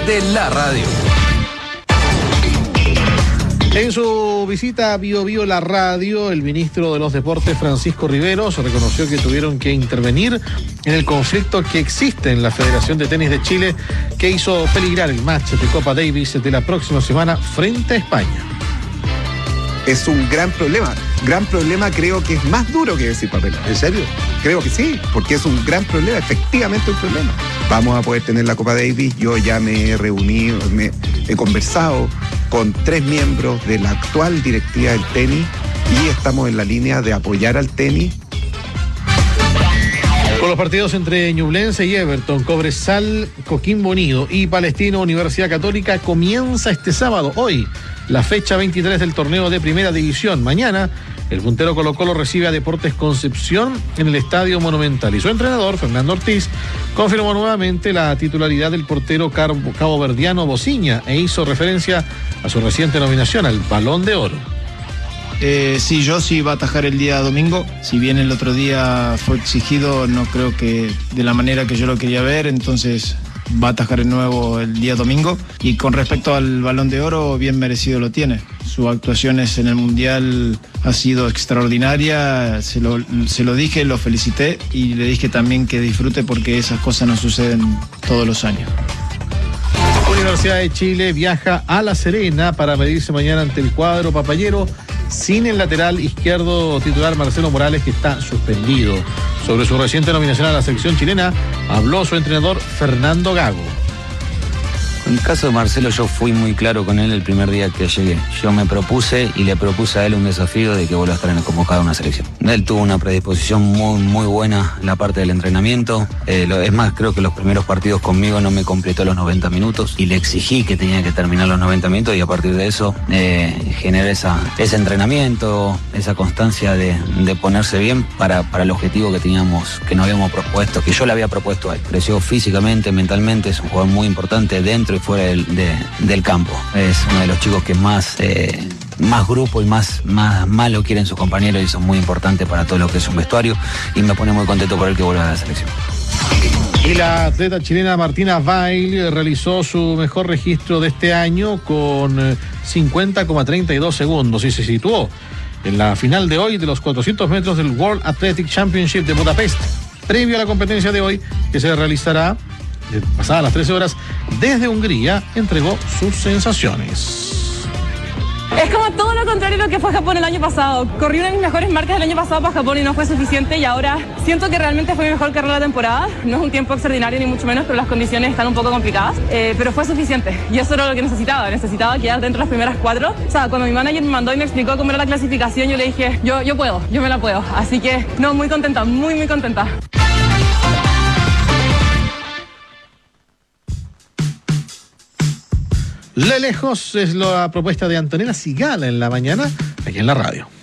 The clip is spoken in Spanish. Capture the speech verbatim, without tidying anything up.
de la radio. En su visita a Bio Bio La Radio, el ministro de los Deportes, Francisco Riveros, reconoció que tuvieron que intervenir en el conflicto que existe en la Federación de Tenis de Chile, que hizo peligrar el match de Copa Davis de la próxima semana frente a España. Es un gran problema. Gran problema, creo que es más duro que decir papel. ¿En serio? Creo que sí, porque es un gran problema, efectivamente un problema. Vamos a poder tener la Copa Davis. Yo ya me he reunido, me he conversado con tres miembros de la actual directiva del tenis y estamos en la línea de apoyar al tenis. Con los partidos entre Ñublense y Everton, Cobresal, Coquimbo Unido y Palestino Universidad Católica, comienza este sábado, hoy, la fecha veintitrés del torneo de Primera División. Mañana, el puntero Colo-Colo recibe a Deportes Concepción en el Estadio Monumental. Y su entrenador, Fernando Ortiz, confirmó nuevamente la titularidad del portero caboverdiano Bociña e hizo referencia a su reciente nominación al Balón de Oro. Eh, sí, yo sí va a atajar el día domingo. Si bien el otro día fue exigido, no creo que de la manera que yo lo quería ver, entonces va a atajar de nuevo el día domingo. Y con respecto al Balón de Oro, bien merecido lo tiene. Sus actuaciones en el Mundial ha sido extraordinaria, se lo, se lo dije, lo felicité y le dije también que disfrute porque esas cosas no suceden todos los años. Universidad de Chile viaja a La Serena para medirse mañana ante el cuadro papayero, sin el lateral izquierdo titular Marcelo Morales, que está suspendido. Sobre su reciente nominación a la selección chilena, habló su entrenador Fernando Gago. En el caso de Marcelo, yo fui muy claro con él el primer día que llegué. Yo me propuse y le propuse a él un desafío de que vuelva a estar en el convocado a una selección. Él tuvo una predisposición muy, muy buena en la parte del entrenamiento. Eh, lo, es más, creo que los primeros partidos conmigo no me completó los noventa minutos y le exigí que tenía que terminar los noventa minutos y a partir de eso eh, generé esa, ese entrenamiento, esa constancia de, de ponerse bien para, para el objetivo que teníamos, que nos habíamos propuesto, que yo le había propuesto a él. Creció físicamente, mentalmente, es un jugador muy importante dentro y fuera del, de, del campo. Es uno de los chicos que más, eh, más grupo y más, más, más lo quieren sus compañeros y eso es muy importante para todo lo que es un vestuario y me pone muy contento por él que vuelva a la selección. Y la atleta chilena Martina Weil realizó su mejor registro de este año con cincuenta coma treinta y dos segundos y se situó en la final de hoy de los cuatrocientos metros del World Athletic Championship de Budapest, previo a la competencia de hoy que se realizará pasadas las trece horas desde Hungría. Entregó sus sensaciones. Es como todo lo contrario a lo que fue Japón el año pasado. Corrí una de mis mejores marcas del año pasado para Japón y no fue suficiente y ahora siento que realmente fue mi mejor carrera de la temporada. No es un tiempo extraordinario ni mucho menos, pero las condiciones están un poco complicadas, eh, pero fue suficiente y eso era lo que necesitaba. Necesitaba quedar dentro de las primeras cuatro. O sea, cuando mi manager me mandó y me explicó cómo era la clasificación, yo le dije, yo, yo puedo, yo me la puedo. Así que, no, muy contenta, muy, muy contenta. Le lejos es la propuesta de Antonella Sigala en la mañana, aquí en la radio.